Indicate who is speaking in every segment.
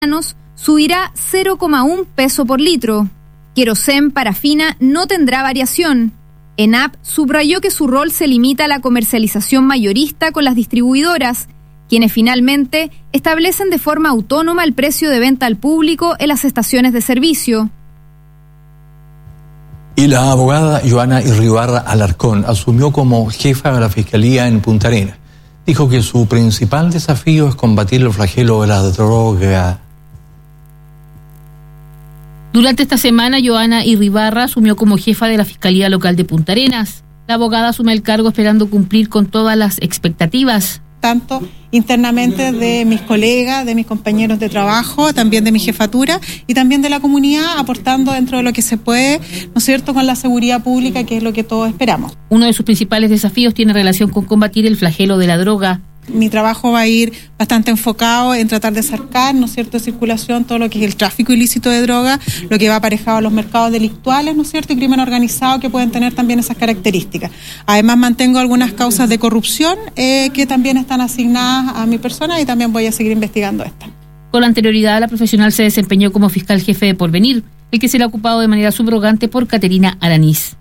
Speaker 1: subirá 0,1 peso por litro. Querosén parafina no tendrá variación. ENAP subrayó que su rol se limita a la comercialización mayorista con las distribuidoras, quienes finalmente establecen de forma autónoma el precio de venta al público en las estaciones de servicio.
Speaker 2: Y la abogada Joana Irribarra Alarcón asumió como jefa de la Fiscalía en Punta Arenas. Dijo que su principal desafío es combatir el flagelo de la droga.
Speaker 3: Durante esta semana, Joana Irribarra asumió como jefa de la Fiscalía Local de Punta Arenas. La abogada asume el cargo esperando cumplir con todas las expectativas.
Speaker 4: Tanto internamente de mis colegas, de mis compañeros de trabajo, también de mi jefatura y también de la comunidad, aportando dentro de lo que se puede, ¿no es cierto?, con la seguridad pública, que es lo que todos esperamos.
Speaker 3: Uno de sus principales desafíos tiene relación con combatir el flagelo de la droga.
Speaker 4: Mi trabajo va a ir bastante enfocado en tratar de sacar, ¿no es cierto?, de circulación todo lo que es el tráfico ilícito de droga, lo que va aparejado a los mercados delictuales, ¿no es cierto?, y crimen organizado, que pueden tener también esas características. Además, mantengo algunas causas de corrupción que también están asignadas a mi persona y también voy a seguir investigando estas.
Speaker 3: Con anterioridad, la profesional se desempeñó como fiscal jefe de Porvenir, el que será ocupado de manera subrogante por Caterina Aranís.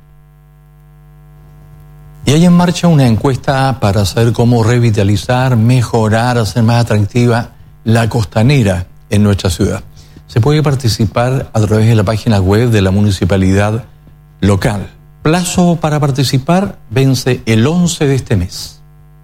Speaker 2: Y hay en marcha una encuesta para saber cómo revitalizar, mejorar, hacer más atractiva la costanera en nuestra ciudad. Se puede participar a través de la página web de la municipalidad local. Plazo para participar vence el 11 de este mes.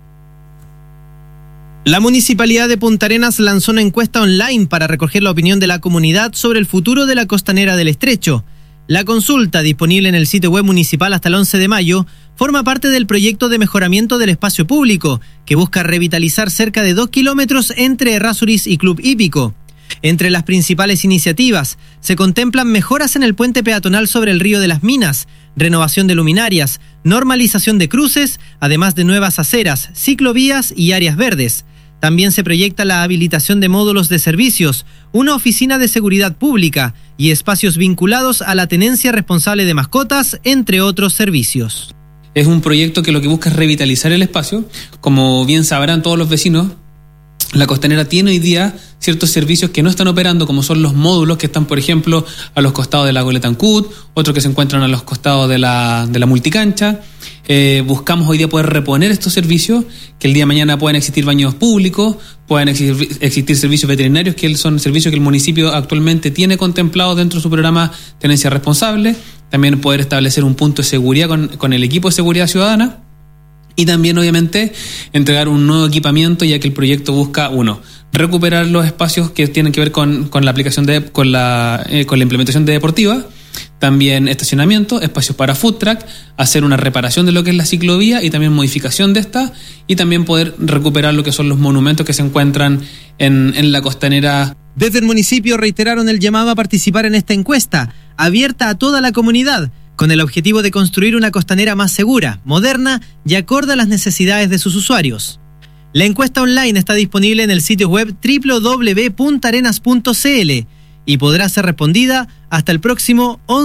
Speaker 5: La Municipalidad de Punta Arenas lanzó una encuesta online para recoger la opinión de la comunidad sobre el futuro de la costanera del Estrecho. La consulta, disponible en el sitio web municipal hasta el 11 de mayo, forma parte del proyecto de mejoramiento del espacio público, que busca revitalizar cerca de 2 kilómetros entre Errázuriz y Club Hípico. Entre las principales iniciativas, se contemplan mejoras en el puente peatonal sobre el río de las Minas, renovación de luminarias, normalización de cruces, además de nuevas aceras, ciclovías y áreas verdes. También se proyecta la habilitación de módulos de servicios, una oficina de seguridad pública y espacios vinculados a la tenencia responsable de mascotas, entre otros servicios.
Speaker 6: Es un proyecto que lo que busca es revitalizar el espacio. Como bien sabrán todos los vecinos, la costanera tiene hoy día ciertos servicios que no están operando, como son los módulos que están, por ejemplo, a los costados de la Goletancut, otros que se encuentran a los costados de la multicancha. Buscamos hoy día poder reponer estos servicios, que el día de mañana puedan existir baños públicos, puedan existir servicios veterinarios, que son servicios que el municipio actualmente tiene contemplados dentro de su programa Tenencia Responsable. También poder establecer un punto de seguridad con el equipo de seguridad ciudadana. Y también, obviamente, entregar un nuevo equipamiento, ya que el proyecto busca, recuperar los espacios que tienen que ver con la aplicación con la implementación de deportiva, también estacionamiento, espacios para food truck, hacer una reparación de lo que es la ciclovía y también modificación de esta, y también poder recuperar lo que son los monumentos que se encuentran en la costanera.
Speaker 5: Desde el municipio reiteraron el llamado a participar en esta encuesta, abierta a toda la comunidad, con el objetivo de construir una costanera más segura, moderna y acorde a las necesidades de sus usuarios. La encuesta online está disponible en el sitio web www.puntarenas.cl y podrá ser respondida hasta el próximo 11